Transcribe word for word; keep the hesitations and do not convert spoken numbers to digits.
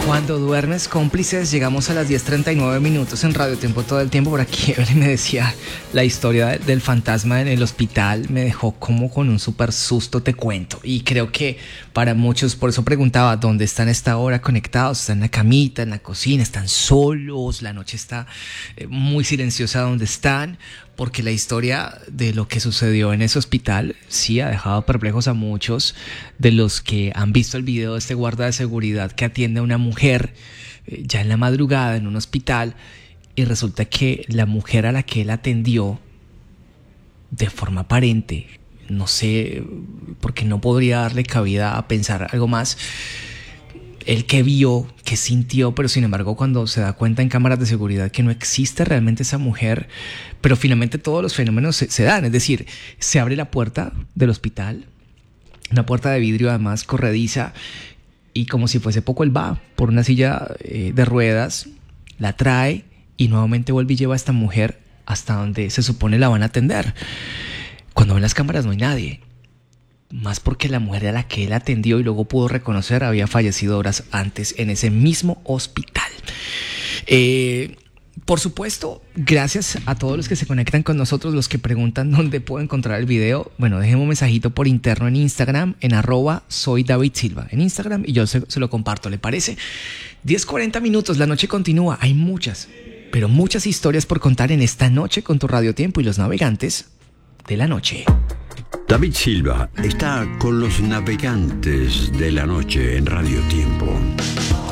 Cuando duermes, cómplices, llegamos a las diez treinta y nueve minutos en Radio Tiempo todo el tiempo. Por aquí Evelyn me decía la historia del fantasma en el hospital, me dejó como con un súper susto, te cuento. Y creo que para muchos, por eso preguntaba, ¿dónde están a esta hora conectados? ¿Están en la camita, en la cocina? ¿Están solos? La noche está eh, muy silenciosa donde están, porque la historia de lo que sucedió en ese hospital sí ha dejado perplejos a muchos de los que han visto el video de este guarda de seguridad que atiende a una mujer eh, ya en la madrugada en un hospital, y resulta que la mujer a la que él atendió de forma aparente, no sé, porque no podría darle cabida a pensar algo más, él que vio, que sintió, pero sin embargo cuando se da cuenta en cámaras de seguridad que no existe realmente esa mujer, pero finalmente todos los fenómenos se, se dan, es decir, se abre la puerta del hospital, una puerta de vidrio además corrediza, y como si fuese poco él va por una silla eh, de ruedas, la trae y nuevamente vuelve y lleva a esta mujer hasta donde se supone la van a atender. Cuando ven las cámaras no hay nadie, más porque la mujer a la que él atendió y luego pudo reconocer había fallecido horas antes en ese mismo hospital. Eh, por supuesto, gracias a todos los que se conectan con nosotros, los que preguntan dónde puedo encontrar el video. Bueno, déjenme un mensajito por interno en Instagram, en arroba soy David Silva, en Instagram, y yo se, se lo comparto, ¿le parece? diez cuarenta minutos, la noche continúa, hay muchas, pero muchas historias por contar en esta noche con tu Radio Tiempo y los navegantes de la noche. David Silva está con los navegantes de la noche en Radio Tiempo.